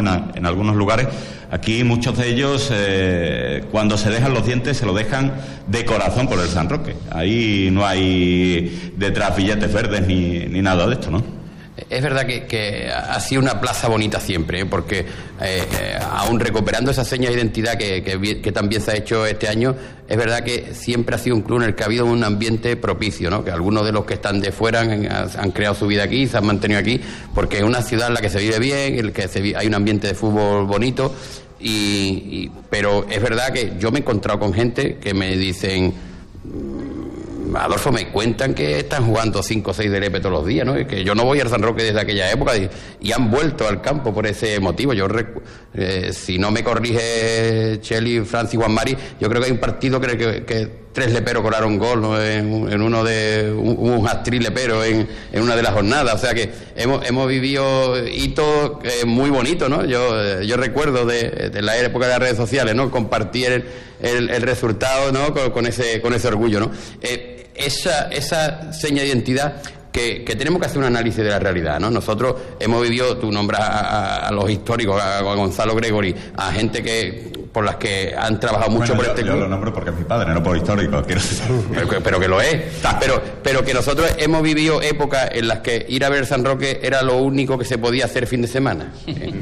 en algunos lugares. Aquí muchos de ellos, cuando se dejan los dientes, se lo dejan de corazón por el San Roque. Ahí no hay detrás billetes verdes ni nada de esto, ¿no? Es verdad que ha sido una plaza bonita siempre, porque aún recuperando esa seña de identidad que también se ha hecho este año, es verdad que siempre ha sido un club en el que ha habido un ambiente propicio, ¿no? Que algunos de los que están de fuera han creado su vida aquí, se han mantenido aquí, porque es una ciudad en la que se vive bien, en la que hay un ambiente de fútbol bonito, pero es verdad que yo me he encontrado con gente que me dicen: Adolfo, me cuentan que están jugando 5 o 6 de Lepe todos los días, ¿no? Y que yo no voy al San Roque desde aquella época y han vuelto al campo por ese motivo. Yo si no me corrige Cheli, Francis, Juan Mari, yo creo que hay un partido que 3 leperos colaron gol, ¿no? En uno de un hat-trick lepero en una de las jornadas. O sea que hemos vivido hitos muy bonitos, ¿no? Yo recuerdo de la época de las redes sociales, ¿no? Compartir el resultado, ¿no? Con ese orgullo, ¿no? Esa seña de identidad que tenemos que hacer un análisis de la realidad, ¿no? Nosotros hemos vivido, tú nombras a los históricos, a Gonzalo Gregori, a gente por las que han trabajado mucho por este club. Yo lo nombro porque es mi padre, no por histórico, quiero decir. Pero que lo es. Pero que nosotros hemos vivido épocas en las que ir a ver San Roque era lo único que se podía hacer fin de semana.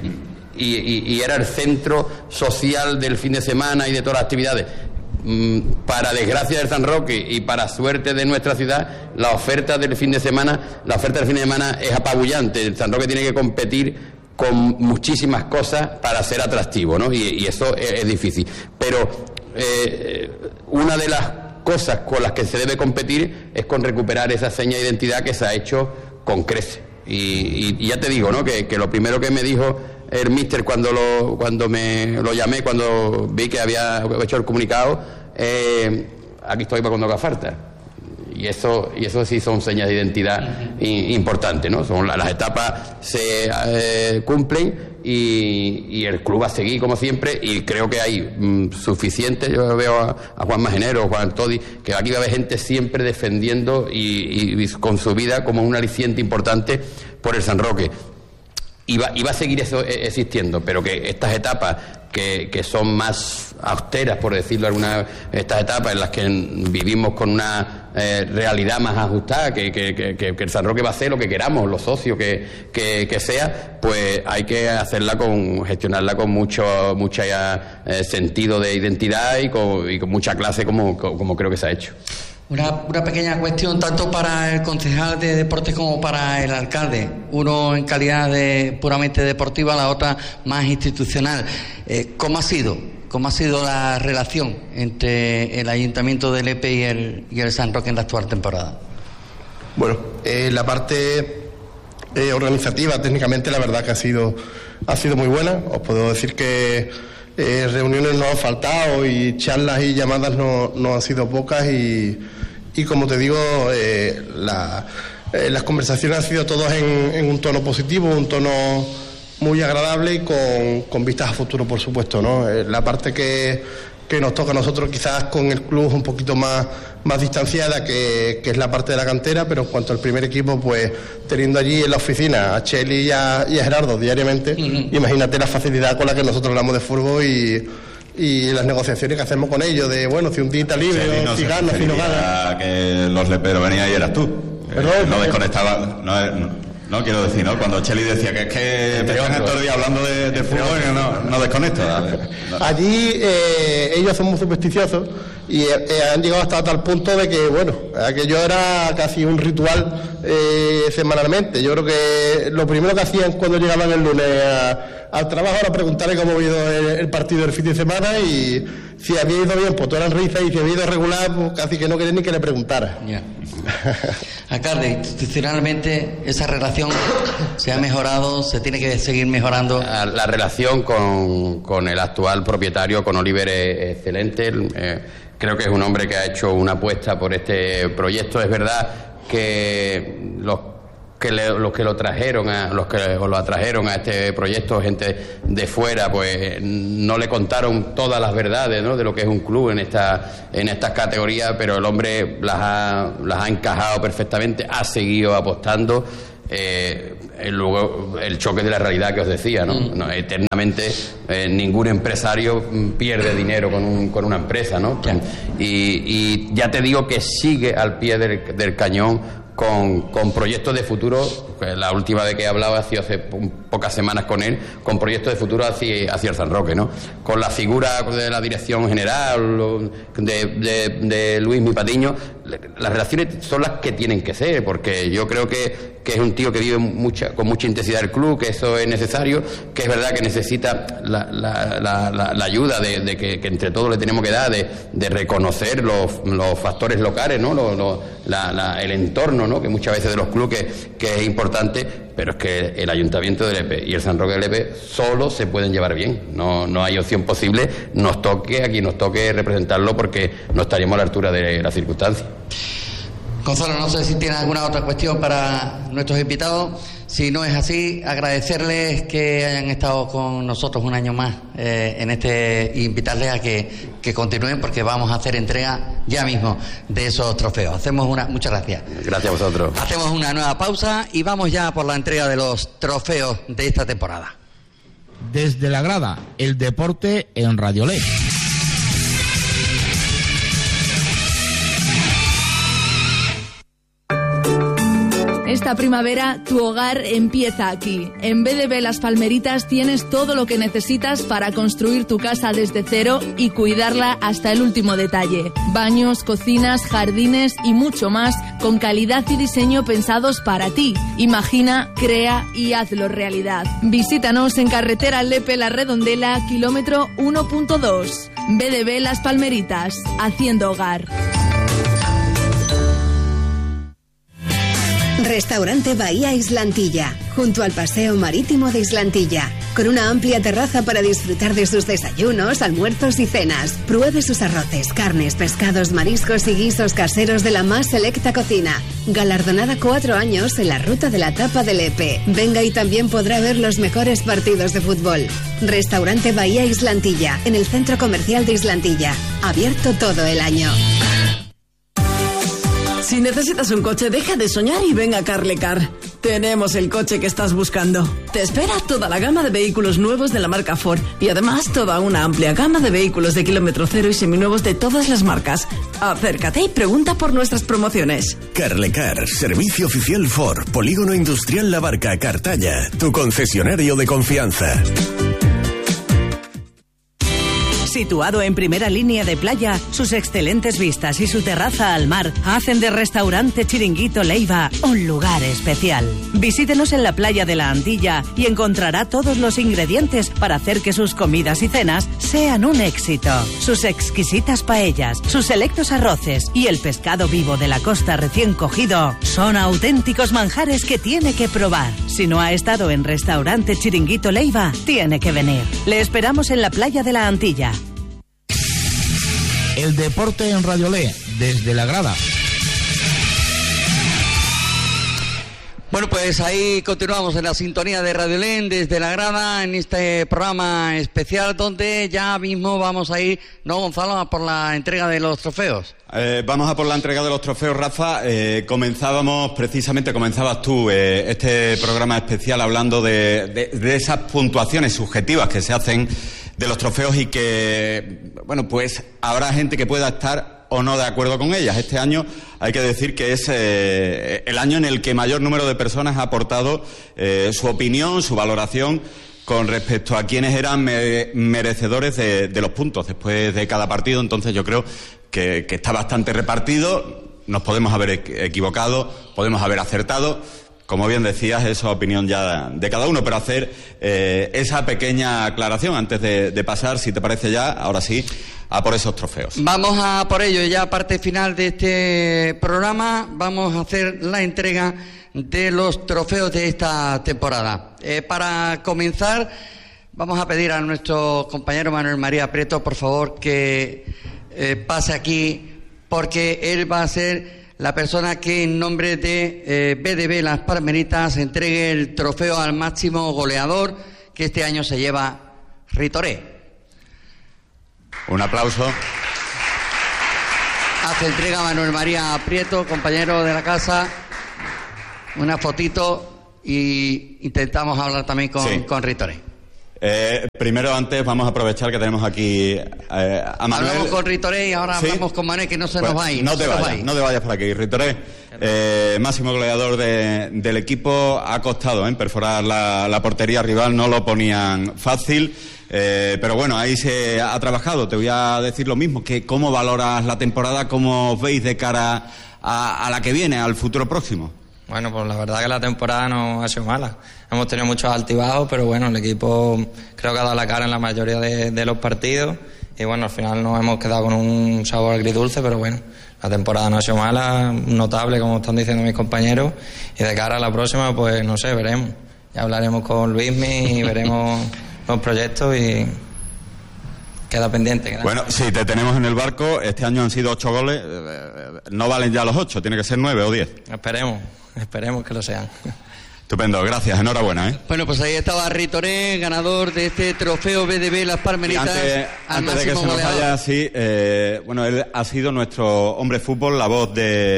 Y era el centro social del fin de semana y de todas las actividades. Para desgracia del San Roque y para suerte de nuestra ciudad, la oferta del fin de semana es apabullante. El San Roque tiene que competir con muchísimas cosas para ser atractivo, ¿no? Y eso es difícil. Pero una de las cosas con las que se debe competir es con recuperar esa seña de identidad que se ha hecho con creces. Y ya te digo, ¿no? Que lo primero que me dijo el míster cuando me lo llamé, cuando vi que había hecho el comunicado, aquí estoy para cuando haga falta. Y eso sí son señas de identidad importantes, ¿no? Las etapas se cumplen y el club va a seguir como siempre, y creo que hay suficiente. Yo veo a Juan Magenero, Juan Todi, que aquí va a haber gente siempre defendiendo y con su vida como un aliciente importante por el San Roque. Y va a seguir eso existiendo, pero que estas etapas que son más austeras, por decirlo alguna, estas etapas en las que vivimos con una realidad más ajustada, que el San Roque va a hacer lo que queramos, los socios que sea, pues hay que gestionarla con mucho sentido de identidad y con mucha clase como creo que se ha hecho. Una pequeña cuestión tanto para el concejal de deportes como para el alcalde, uno en calidad de puramente deportiva, la otra más institucional. ¿Cómo ha sido la relación entre el Ayuntamiento de Lepe y el San Roque en la actual temporada? Bueno, la parte organizativa, técnicamente, la verdad que ha sido muy buena. Os puedo decir que reuniones no han faltado y charlas y llamadas no han sido pocas, y como te digo, las conversaciones han sido todas en un tono positivo, un tono muy agradable y con vistas a futuro, por supuesto, ¿no? La parte que nos toca a nosotros quizás con el club un poquito más distanciada, que es la parte de la cantera, pero en cuanto al primer equipo, pues teniendo allí en la oficina a Cheli y a Gerardo diariamente, imagínate la facilidad con la que nosotros hablamos de fútbol y las negociaciones que hacemos con ellos, de bueno, si un día está libre, no si gana, si no gana. Que los leperos venían y eras tú. No desconectaba. No quiero decir, ¿no? Cuando Cheli decía que es que te llevan todo el día hablando de fútbol, y no desconecto. Allí ellos son muy supersticiosos y han llegado hasta tal punto de que, bueno, aquello era casi un ritual semanalmente. Yo creo que lo primero que hacían cuando llegaban el lunes al trabajo era preguntarle cómo había ido el partido del fin de semana, y si había ido bien, pues todas eran risas, y si había ido regular, pues casi que no querían ni que le preguntara. Yeah. Alcalde, institucionalmente esa relación se ha mejorado, se tiene que seguir mejorando. La relación con el actual propietario, con Oliver, es excelente. Creo que es un hombre que ha hecho una apuesta por este proyecto. Es verdad que los que lo atrajeron a este proyecto, gente de fuera, pues no le contaron todas las verdades, ¿no?, de lo que es un club en estas categorías, pero el hombre las ha encajado perfectamente, ha seguido apostando. luego el choque de la realidad que os decía, ¿no? Eternamente ningún empresario pierde dinero con una empresa, ¿no? Y ya te digo que sigue al pie del cañón con proyectos de futuro. La última vez que he hablado ha sido hace pocas semanas con él, con proyectos de futuro hacia el San Roque, ¿no? Con la figura de la dirección general de Luis Mi Patiño, las relaciones son las que tienen que ser, porque yo creo que es un tío que vive con mucha intensidad el club, que eso es necesario, que es verdad que necesita la ayuda de que entre todos le tenemos que dar, de reconocer los factores locales, ¿no? El entorno, ¿no? Que muchas veces de los clubes que es importante, pero es que el Ayuntamiento de Lepe y el San Roque de Lepe solo se pueden llevar bien, no hay opción posible, nos toque a quien nos toque representarlo, porque no estaríamos a la altura de las circunstancias. Gonzalo, no sé si tiene alguna otra cuestión para nuestros invitados. Si no es así, agradecerles que hayan estado con nosotros un año más e invitarles a que continúen, porque vamos a hacer entrega ya mismo de esos trofeos. Muchas gracias. Gracias a vosotros. Hacemos una nueva pausa y vamos ya por la entrega de los trofeos de esta temporada. Desde la grada, el deporte en Radiolé. Esta primavera tu hogar empieza aquí. En BDB Las Palmeritas tienes todo lo que necesitas para construir tu casa desde cero y cuidarla hasta el último detalle. Baños, cocinas, jardines y mucho más, con calidad y diseño pensados para ti. Imagina, crea y hazlo realidad. Visítanos en carretera Lepe La Redondela, kilómetro 1.2. BDB Las Palmeritas, haciendo hogar. Restaurante Bahía Islantilla, junto al Paseo Marítimo de Islantilla, con una amplia terraza para disfrutar de sus desayunos, almuerzos y cenas. Pruebe sus arroces, carnes, pescados, mariscos y guisos caseros de la más selecta cocina. Galardonada 4 años en la ruta de la tapa de Lepe. Venga y también podrá ver los mejores partidos de fútbol. Restaurante Bahía Islantilla, en el Centro Comercial de Islantilla. Abierto todo el año. Si necesitas un coche, deja de soñar y ven a Carlecar. Tenemos el coche que estás buscando. Te espera toda la gama de vehículos nuevos de la marca Ford y además toda una amplia gama de vehículos de kilómetro cero y seminuevos de todas las marcas. Acércate y pregunta por nuestras promociones. Carlecar, servicio oficial Ford, Polígono Industrial La Barca, Cartaya, tu concesionario de confianza. Situado en primera línea de playa, sus excelentes vistas y su terraza al mar hacen de Restaurante Chiringuito Leiva un lugar especial. Visítenos en la playa de la Antilla y encontrará todos los ingredientes para hacer que sus comidas y cenas sean un éxito. Sus exquisitas paellas, sus selectos arroces y el pescado vivo de la costa recién cogido son auténticos manjares que tiene que probar. Si no ha estado en Restaurante Chiringuito Leiva, tiene que venir. Le esperamos en la playa de la Antilla. El deporte en Radiolé, desde la grada. Bueno, pues ahí continuamos en la sintonía de Radiolé, desde la grada, en este programa especial donde ya mismo vamos a ir, ¿no, Gonzalo?, a por la entrega de los trofeos. Vamos a por la entrega de los trofeos, Rafa. Comenzabas tú este programa especial hablando de esas puntuaciones subjetivas que se hacen de los trofeos y que, bueno, pues habrá gente que pueda estar o no de acuerdo con ellas. Este año hay que decir que es el año en el que mayor número de personas ha aportado su opinión, su valoración con respecto a quienes eran merecedores de los puntos después de cada partido. Entonces yo creo que está bastante repartido. Nos podemos haber equivocado, podemos haber acertado. Como bien decías, eso es opinión ya de cada uno, pero hacer esa pequeña aclaración antes de pasar, si te parece ya, ahora sí, a por esos trofeos. Vamos a por ello, ya parte final de este programa, vamos a hacer la entrega de los trofeos de esta temporada. Para comenzar, vamos a pedir a nuestro compañero Manuel María Prieto, por favor, que pase aquí, porque él va a ser la persona que en nombre de BDB Las Palmeritas entregue el trofeo al máximo goleador, que este año se lleva Ritoré. Un aplauso. Hace entrega Manuel María Prieto, compañero de la casa. Una fotito y intentamos hablar también con Ritoré. Primero, antes, vamos a aprovechar que tenemos aquí a Manuel. Hablamos con Ritoré y ahora hablamos con Manuel, que no se nos va a ir. No te vayas por aquí. Ritoré, máximo goleador del equipo, ha costado perforar la portería rival, no lo ponían fácil. Pero bueno, ahí se ha trabajado. Te voy a decir lo mismo, que cómo valoras la temporada, cómo os veis de cara a la que viene, al futuro próximo. Bueno, pues la verdad que la temporada no ha sido mala. Hemos tenido muchos altibajos, pero bueno, el equipo creo que ha dado la cara en la mayoría de los partidos. Y bueno, al final nos hemos quedado con un sabor agridulce, pero bueno, la temporada no ha sido mala, notable, como están diciendo mis compañeros. Y de cara a la próxima, pues no sé, veremos. Ya hablaremos con Luismi y veremos los proyectos y queda pendiente. Gracias. Bueno, si te tenemos en el barco, este año han sido 8 goles, no valen ya los 8, tiene que ser 9 o 10. Esperemos que lo sean. Estupendo, gracias, enhorabuena. Bueno, pues ahí estaba Ritoré, ganador de este trofeo BDB Las Palmeritas. Antes de que se nos vaya, sí, bueno, él ha sido nuestro hombre fútbol, la voz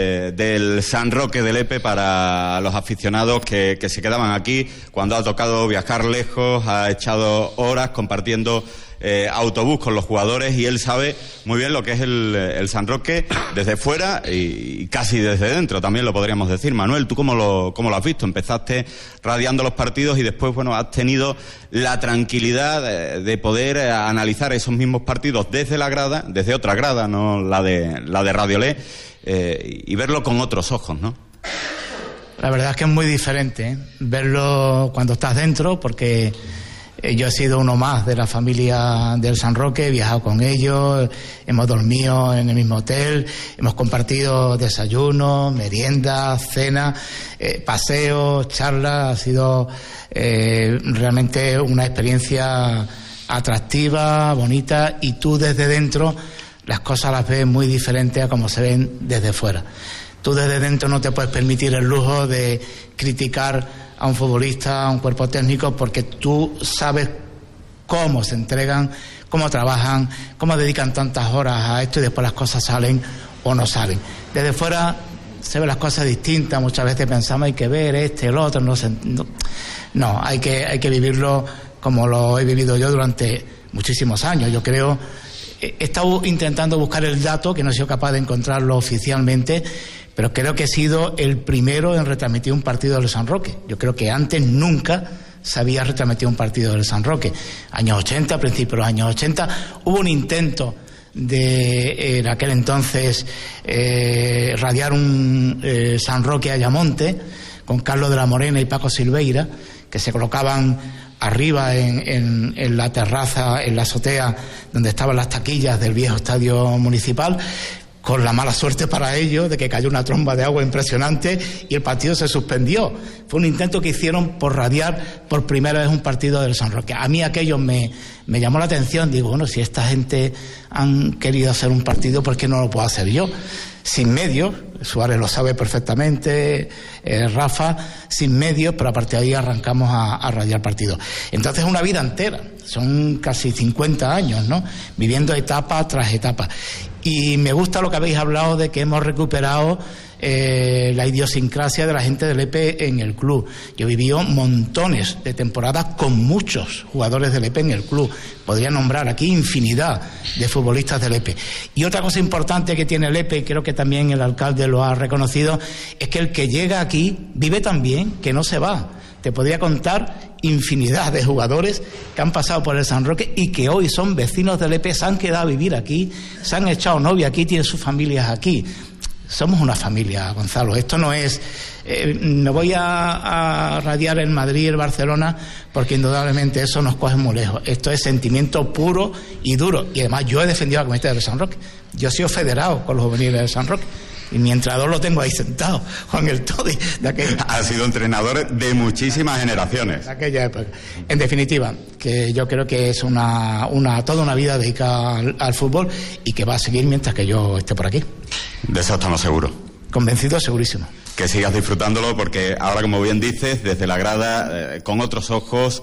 del San Roque de Lepe para los aficionados que se quedaban aquí cuando ha tocado viajar lejos, ha echado horas compartiendo autobús con los jugadores, y él sabe muy bien lo que es el San Roque desde fuera y casi desde dentro, también lo podríamos decir. Manuel, ¿tú cómo lo has visto? Empezaste radiando los partidos y después, bueno, has tenido la tranquilidad de poder analizar esos mismos partidos desde la grada, desde otra grada, no la de Radio Le, y verlo con otros ojos, ¿no? La verdad es que es muy diferente, verlo cuando estás dentro, porque yo he sido uno más de la familia del San Roque, he viajado con ellos, hemos dormido en el mismo hotel, hemos compartido desayunos, meriendas, cenas, paseos, charlas. Ha sido realmente una experiencia atractiva, bonita, y tú desde dentro las cosas las ves muy diferentes a como se ven desde fuera. Tú desde dentro no te puedes permitir el lujo de criticar a un futbolista, a un cuerpo técnico, porque tú sabes cómo se entregan, cómo trabajan, cómo dedican tantas horas a esto, y después las cosas salen o no salen. Desde fuera se ven las cosas distintas, muchas veces pensamos hay que ver el otro, no, hay que vivirlo como lo he vivido yo durante muchísimos años. Yo creo, he estado intentando buscar el dato, que no he sido capaz de encontrarlo oficialmente, pero creo que he sido el primero en retransmitir un partido del San Roque. Yo creo que antes nunca se había retransmitido un partido del San Roque. Años 80, principios de los años 80, hubo un intento de, en aquel entonces, radiar un San Roque Ayamonte, con Carlos de la Morena y Paco Silveira, que se colocaban arriba en la terraza, en la azotea, donde estaban las taquillas del viejo estadio municipal, con la mala suerte para ellos de que cayó una tromba de agua impresionante y el partido se suspendió. Fue un intento que hicieron por radiar por primera vez un partido del San Roque. A mí aquello me llamó la atención. Digo, bueno, si esta gente han querido hacer un partido, ¿por qué no lo puedo hacer yo? Sin medios, Suárez lo sabe perfectamente, Rafa, sin medios, pero a partir de ahí arrancamos a radiar partidos. Entonces, una vida entera, son casi 50 años, ¿no? Viviendo etapa tras etapa. Y me gusta lo que habéis hablado de que hemos recuperado la idiosincrasia de la gente del Lepe en el club. Yo he vivido montones de temporadas con muchos jugadores del Lepe en el club. Podría nombrar aquí infinidad de futbolistas del Lepe. Y otra cosa importante que tiene el Lepe, y creo que también el alcalde lo ha reconocido, es que el que llega aquí vive tan bien que no se va. Te podría contar infinidad de jugadores que han pasado por el San Roque y que hoy son vecinos del Lepe, se han quedado a vivir aquí, se han echado novia aquí, tienen sus familias aquí. Somos una familia, Gonzalo. Esto no es... me voy a radiar en Madrid y el Barcelona, porque indudablemente eso nos coge muy lejos. Esto es sentimiento puro y duro. Y además yo he defendido a la camiseta del San Roque. Yo he sido federado con los juveniles del San Roque. Y mi entrenador lo tengo ahí sentado, Juan El Todi. Ha sido entrenador de muchísimas generaciones. De aquella época. En definitiva, que yo creo que es toda una vida dedicada al fútbol y que va a seguir mientras que yo esté por aquí. De eso estamos seguros. Convencido, segurísimo. Que sigas disfrutándolo, porque ahora, como bien dices, desde la grada, con otros ojos,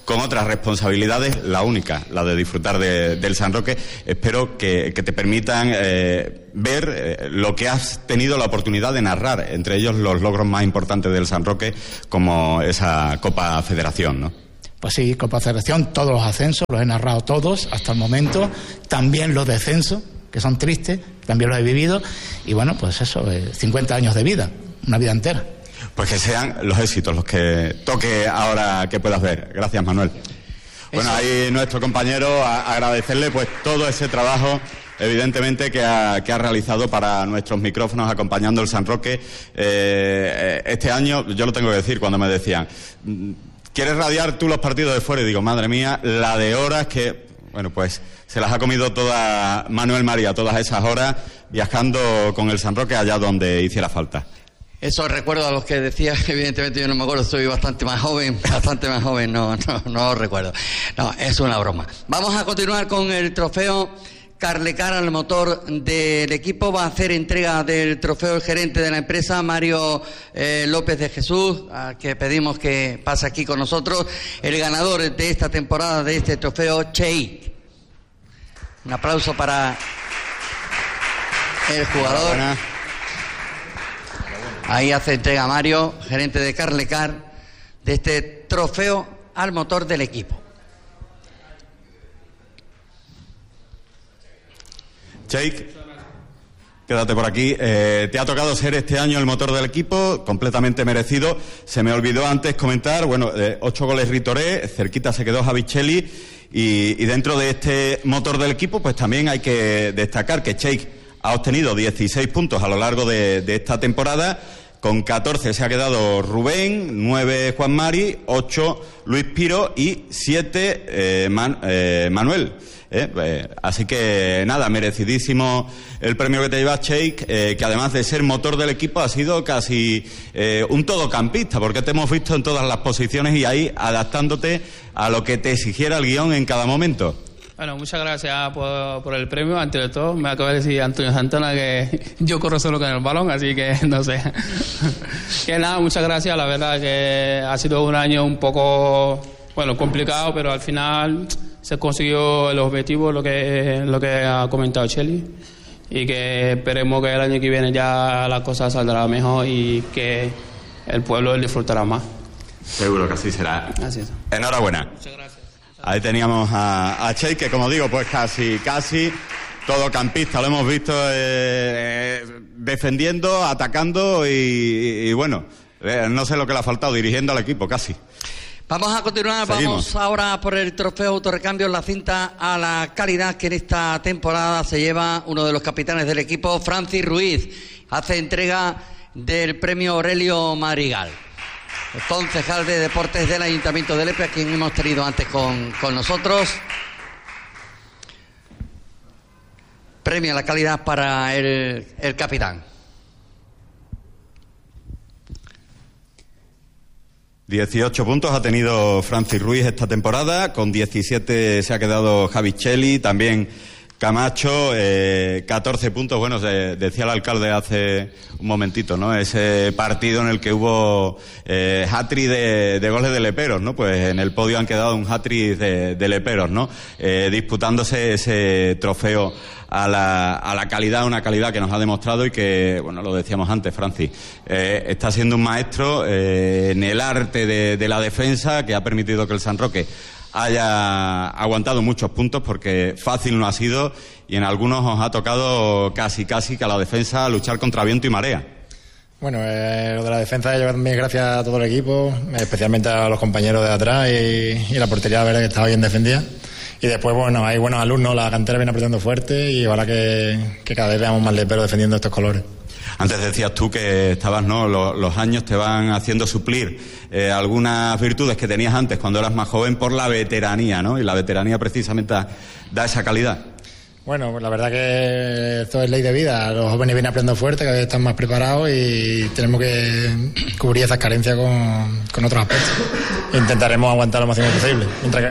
con otras responsabilidades, la única, la de disfrutar del San Roque. Espero que te permitan ver lo que has tenido la oportunidad de narrar, entre ellos los logros más importantes del San Roque, como esa Copa Federación, ¿no? Pues sí, Copa Federación, todos los ascensos, los he narrado todos hasta el momento, también los descensos, que son tristes, también los he vivido, y bueno, pues eso, 50 años de vida, una vida entera. Pues que sean los éxitos los que toque ahora que puedas ver. Gracias, Manuel. Bueno, ahí nuestro compañero, agradecerle pues todo ese trabajo, evidentemente, que ha realizado para nuestros micrófonos acompañando el San Roque. Este año, yo lo tengo que decir, cuando me decían, ¿quieres radiar tú los partidos de fuera? Y digo, madre mía, la de horas que, bueno, pues se las ha comido toda Manuel María, todas esas horas viajando con el San Roque allá donde hiciera falta. Eso recuerdo a los que decía, evidentemente yo no me acuerdo, soy bastante más joven, no recuerdo. No, es una broma. Vamos a continuar con el trofeo Carlecar al motor del equipo. Va a hacer entrega del trofeo el gerente de la empresa, Mario López de Jesús, al que pedimos que pase aquí con nosotros, el ganador de esta temporada de este trofeo, Cheik. Un aplauso para el jugador. Ahí hace entrega Mario, gerente de Carlecar, de este trofeo al motor del equipo. Cheik, quédate por aquí. Te ha tocado ser este año el motor del equipo, completamente merecido. Se me olvidó antes comentar, bueno, 8 goles Ritoré, cerquita se quedó Javicelli, y dentro de este motor del equipo, pues también hay que destacar que Cheik ha obtenido 16 puntos a lo largo de esta temporada. Con 14 se ha quedado Rubén, 9 Juan Mari, 8 Luis Piro y 7 Manuel. Así que nada, merecidísimo el premio que te llevas, Cheik, que además de ser motor del equipo ha sido casi un todocampista, porque te hemos visto en todas las posiciones y ahí adaptándote a lo que te exigiera el guión en cada momento. Bueno, muchas gracias por el premio. Antes de todo, me acaba de decir Antonio Santana que yo corro solo con el balón, así que no sé. Que nada, muchas gracias. La verdad que ha sido un año un poco, bueno, complicado, pero al final se consiguió el objetivo, lo que ha comentado Cheli, y que esperemos que el año que viene ya la cosa saldrá mejor y que el pueblo disfrutará más. Seguro que así será. Así es. Enhorabuena. Muchas gracias. Ahí teníamos a Cheik, que como digo, pues casi todocampista. Lo hemos visto defendiendo, atacando y bueno, no sé lo que le ha faltado, dirigiendo al equipo casi. Vamos a continuar. Seguimos. Vamos ahora por el trofeo Autorrecambio, la cinta a la calidad, que en esta temporada se lleva uno de los capitanes del equipo, Francis Ruiz. Hace entrega del premio Aurelio Madrigal, concejal de Deportes del Ayuntamiento de Lepe, a quien hemos tenido antes con nosotros. Premio a la calidad para el capitán. 18 puntos ha tenido Francis Ruiz esta temporada, con 17 se ha quedado Javicelli, también Camacho, 14 puntos. Bueno, decía el alcalde hace un momentito, ¿no? Ese partido en el que hubo hat-trick de goles de leperos, ¿no? Pues en el podio han quedado un hat-trick de leperos, ¿no? Disputándose ese trofeo a la calidad, una calidad que nos ha demostrado y que, bueno, lo decíamos antes, Francis, está siendo un maestro en el arte de la defensa, que ha permitido que el San Roque haya aguantado muchos puntos, porque fácil no ha sido, y en algunos os ha tocado casi que a la defensa luchar contra viento y marea. Bueno, lo de la defensa, yo también gracias a todo el equipo, especialmente a los compañeros de atrás y la portería, la verdad que estaba bien defendida. Y después, bueno, hay buenos alumnos, la cantera viene apretando fuerte y ojalá que cada vez veamos más leperos defendiendo estos colores. Antes decías tú que estabas, ¿no? Los años te van haciendo suplir algunas virtudes que tenías antes cuando eras más joven por la veteranía, ¿no? Y la veteranía precisamente da esa calidad. Bueno, pues la verdad que esto es ley de vida. Los jóvenes vienen aprendiendo fuerte, cada vez están más preparados y tenemos que cubrir esas carencias con otros aspectos. Intentaremos aguantar lo máximo posible.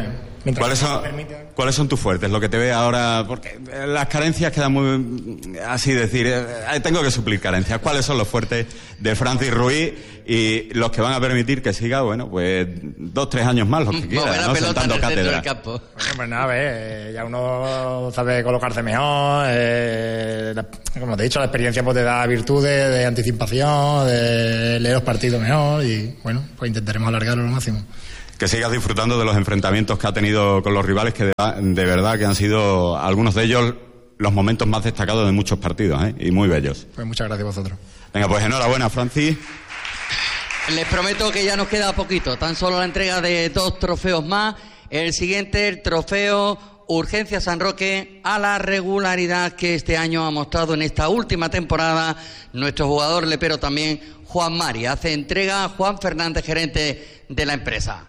¿Cuáles son tus fuertes? Lo que te ve ahora, porque las carencias quedan muy, así decir, tengo que suplir carencias. ¿Cuáles son los fuertes de Francis Ruiz y los que van a permitir que siga, bueno, pues 2-3 años más, los que quiera, ¿no? Sentando cátedra. Bueno, pues nada, ya uno sabe colocarse mejor, como te he dicho, la experiencia pues te da virtudes de anticipación, de leer los partidos mejor y bueno, pues intentaremos alargarlo lo máximo. Que sigas disfrutando de los enfrentamientos que ha tenido con los rivales, que de verdad que han sido algunos de ellos los momentos más destacados de muchos partidos, y muy bellos. Pues muchas gracias a vosotros. Venga, pues enhorabuena, Francis. Les prometo que ya nos queda poquito, tan solo la entrega de 2 trofeos más. El siguiente, el trofeo Urgencia San Roque, a la regularidad que este año ha mostrado en esta última temporada nuestro jugador lepero también, Juan Mari. Hace entrega Juan Fernández, gerente de la empresa.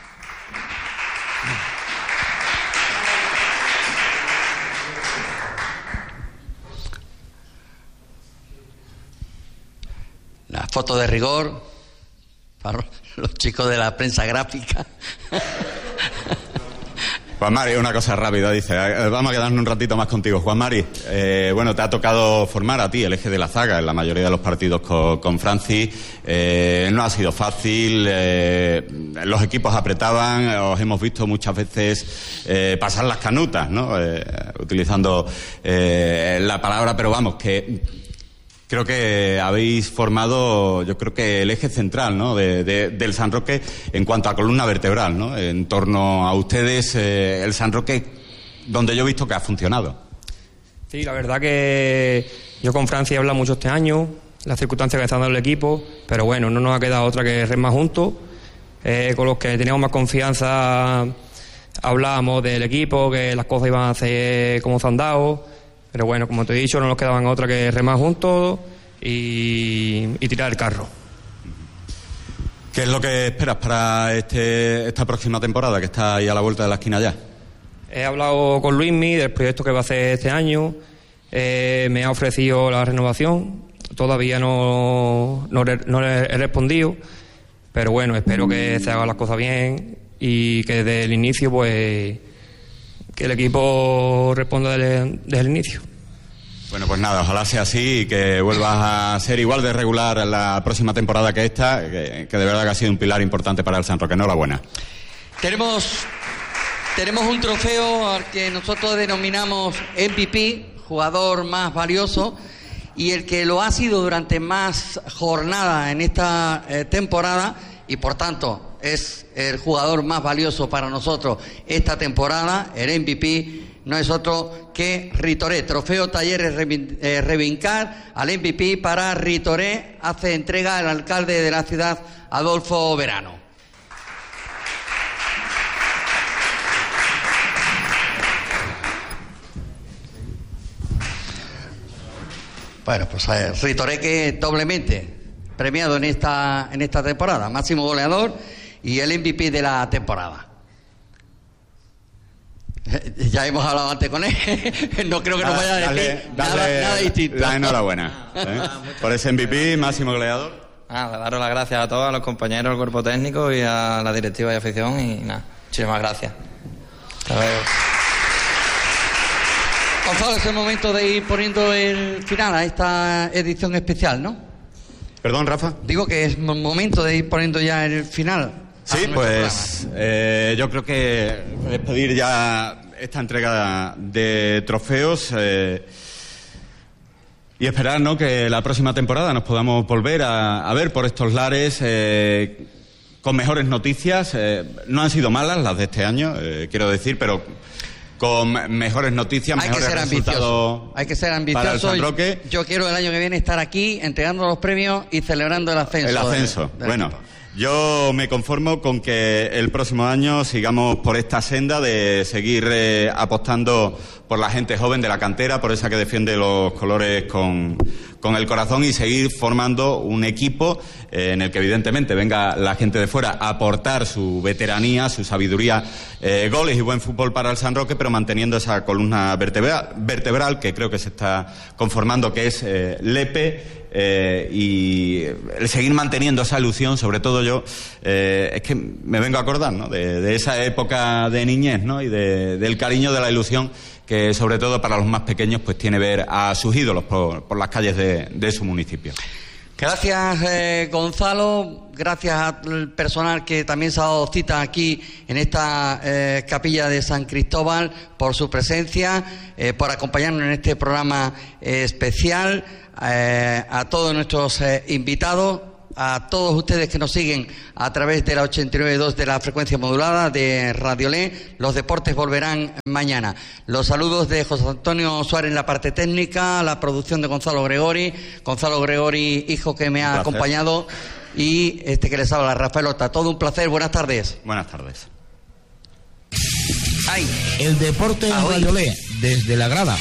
La foto de rigor para los chicos de la prensa gráfica. Juan Mari, una cosa rápida, dice, vamos a quedarnos un ratito más contigo. Juan Mari, bueno, te ha tocado formar a ti el eje de la zaga en la mayoría de los partidos con Francis. No ha sido fácil, los equipos apretaban, os hemos visto muchas veces pasar las canutas, ¿no? Utilizando la palabra, pero vamos, que creo que habéis formado, yo creo que el eje central, ¿no? del San Roque en cuanto a columna vertebral, ¿no? En torno a ustedes, el San Roque, donde yo he visto que ha funcionado. Sí, la verdad que yo con Francia he hablado mucho este año, las circunstancias que está dando el equipo, pero bueno, no nos ha quedado otra que remar juntos. Con los que teníamos más confianza hablábamos del equipo, que las cosas iban a hacer como se han dado. Pero bueno, como te he dicho, no nos quedaban otra que remar juntos y tirar el carro. ¿Qué es lo que esperas para esta próxima temporada, que está ahí a la vuelta de la esquina ya? He hablado con Luismi del proyecto que va a hacer este año. Me ha ofrecido la renovación. Todavía no le he respondido. Pero bueno, espero que se hagan las cosas bien y que desde el inicio, pues, que el equipo responda desde el inicio. Bueno, pues nada, ojalá sea así y que vuelvas a ser igual de regular en la próxima temporada que esta, que de verdad que ha sido un pilar importante para el San Roque. Enhorabuena. Tenemos un trofeo al que nosotros denominamos MVP, jugador más valioso, y el que lo ha sido durante más jornadas en esta temporada, y por tanto es el jugador más valioso para nosotros esta temporada, el MVP, no es otro que Ritoré. Trofeo Talleres Revincar al MVP para Ritoré. Hace entrega el alcalde de la ciudad, Adolfo Verano. Bueno, pues Ritoré, que doblemente premiado en esta temporada, máximo goleador y el MVP de la temporada. Ya hemos hablado antes con él. No creo que nos vaya a decir nada distinto. La enhorabuena por ese MVP, máximo goleador. Nada, daros las gracias a todos, a los compañeros, al cuerpo técnico y a la directiva de afición, y nada, muchísimas gracias. Hasta luego. Gonzalo, es el momento de ir poniendo el final a esta edición especial, ¿no? Perdón, Rafa. Digo que es momento de ir poniendo ya el final. Sí, pues yo creo que despedir ya esta entrega de trofeos y esperar, ¿no?, que la próxima temporada nos podamos volver a ver por estos lares con mejores noticias. No han sido malas las de este año, quiero decir, pero con mejores noticias, mejores resultados. Hay que ser ambicioso. Para el San Roque. Yo quiero el año que viene estar aquí entregando los premios y celebrando el ascenso. El ascenso, bueno. Equipo. Yo me conformo con que el próximo año sigamos por esta senda de seguir apostando por la gente joven de la cantera, por esa que defiende los colores con el corazón, y seguir formando un equipo en el que evidentemente venga la gente de fuera a aportar su veteranía, su sabiduría, goles y buen fútbol para el San Roque, pero manteniendo esa columna vertebral que creo que se está conformando, que es Lepe, y el seguir manteniendo esa ilusión, sobre todo yo, es que me vengo a acordar, ¿no?, de esa época de niñez, ¿no?, y del cariño, de la ilusión que sobre todo para los más pequeños pues tiene ver a sus ídolos por las calles de su municipio. Gracias, Gonzalo. Gracias al personal que también se ha dado cita aquí en esta capilla de San Cristóbal por su presencia, por acompañarnos en este programa especial, a todos nuestros invitados, a todos ustedes que nos siguen a través de la 89.2 de la frecuencia modulada de Radio Le. Los deportes volverán mañana. Los saludos de José Antonio Suárez en la parte técnica, la producción de Gonzalo Gregori, hijo, que me ha acompañado, y que les habla, Rafael Horta. Todo un placer, buenas tardes. Buenas tardes. El deporte en Radio Le, desde la grada.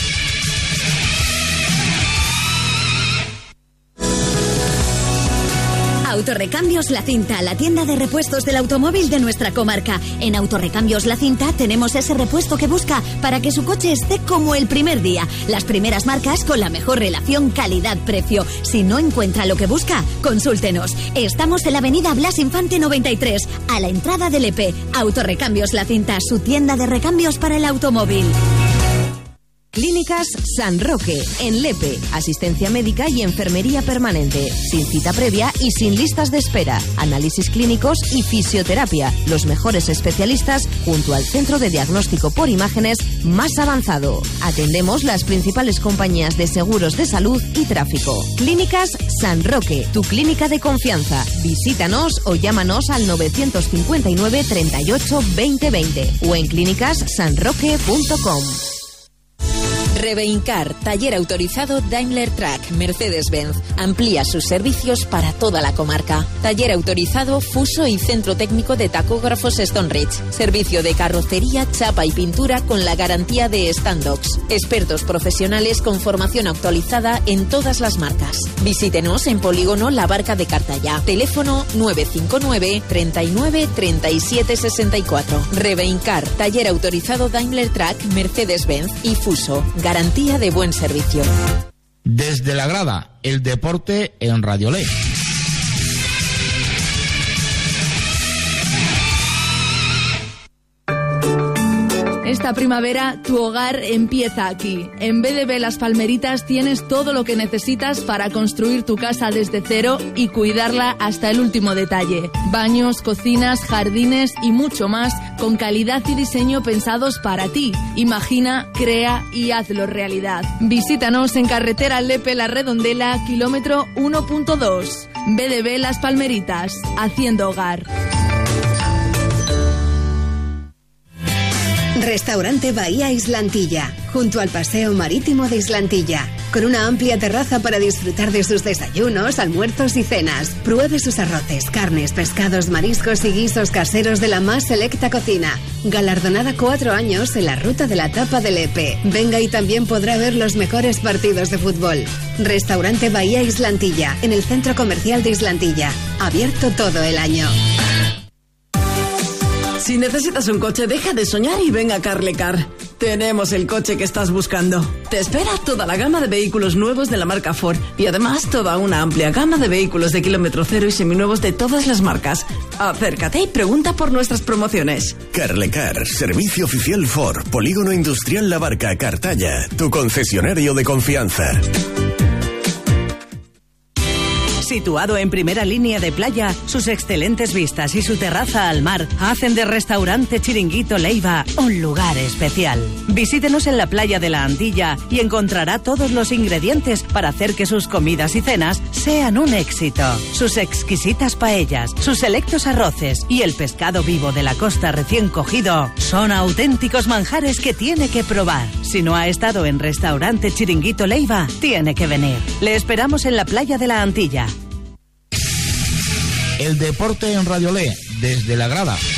Autorrecambios La Cinta, la tienda de repuestos del automóvil de nuestra comarca. En Autorrecambios La Cinta tenemos ese repuesto que busca para que su coche esté como el primer día. Las primeras marcas con la mejor relación calidad-precio. Si no encuentra lo que busca, consúltenos. Estamos en la avenida Blas Infante 93, a la entrada del EP. Autorrecambios La Cinta, su tienda de recambios para el automóvil. Clínicas San Roque, en Lepe, asistencia médica y enfermería permanente, sin cita previa y sin listas de espera, análisis clínicos y fisioterapia, los mejores especialistas junto al centro de diagnóstico por imágenes más avanzado. Atendemos las principales compañías de seguros de salud y tráfico. Clínicas San Roque, tu clínica de confianza. Visítanos o llámanos al 959 38 20 20 o en clínicassanroque.com. Reveincar, taller autorizado Daimler Truck, Mercedes-Benz. Amplía sus servicios para toda la comarca. Taller autorizado Fuso y Centro Técnico de Tacógrafos Stoneridge. Servicio de carrocería, chapa y pintura con la garantía de Standox. Expertos profesionales con formación actualizada en todas las marcas. Visítenos en Polígono La Barca de Cartaya. Teléfono 959 39 37 64. Reveincar, taller autorizado Daimler Truck, Mercedes-Benz y Fuso. Garantía de buen servicio. Desde la grada, el deporte en Radio Le. Esta primavera, tu hogar empieza aquí. En BDB Las Palmeritas tienes todo lo que necesitas para construir tu casa desde cero y cuidarla hasta el último detalle. Baños, cocinas, jardines y mucho más, con calidad y diseño pensados para ti. Imagina, crea y hazlo realidad. Visítanos en carretera Lepe La Redondela, kilómetro 1.2. BDB Las Palmeritas, haciendo hogar. Restaurante Bahía Islantilla, junto al Paseo Marítimo de Islantilla, con una amplia terraza para disfrutar de sus desayunos, almuerzos y cenas. Pruebe sus arroces, carnes, pescados, mariscos y guisos caseros de la más selecta cocina. Galardonada 4 años en la ruta de la tapa del EP. Venga y también podrá ver los mejores partidos de fútbol. Restaurante Bahía Islantilla, en el Centro Comercial de Islantilla. Abierto todo el año. Si necesitas un coche, deja de soñar y ven a Carlecar. Tenemos el coche que estás buscando. Te espera toda la gama de vehículos nuevos de la marca Ford y además toda una amplia gama de vehículos de kilómetro cero y seminuevos de todas las marcas. Acércate y pregunta por nuestras promociones. Carlecar, servicio oficial Ford, Polígono Industrial La Barca, Cartaya, tu concesionario de confianza. Situado en primera línea de playa, sus excelentes vistas y su terraza al mar hacen de Restaurante Chiringuito Leiva un lugar especial. Visítenos en la playa de la Antilla y encontrará todos los ingredientes para hacer que sus comidas y cenas sean un éxito. Sus exquisitas paellas, sus selectos arroces y el pescado vivo de la costa recién cogido son auténticos manjares que tiene que probar. Si no ha estado en Restaurante Chiringuito Leiva, tiene que venir. Le esperamos en la playa de la Antilla. El deporte en Radio Le, desde la grada.